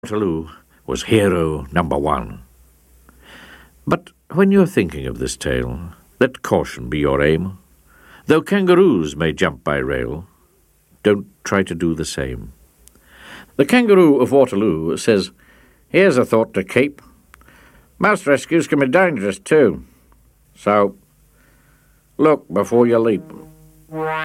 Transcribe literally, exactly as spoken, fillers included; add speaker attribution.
Speaker 1: Waterloo was hero number one. But when you're thinking of this tale, let caution be your aim. Though kangaroos may jump by rail, don't try to do the same. The Kangaroo of Waterloo says, "Here's a thought to keep. Mouse rescues can be dangerous too. So, look before you leap."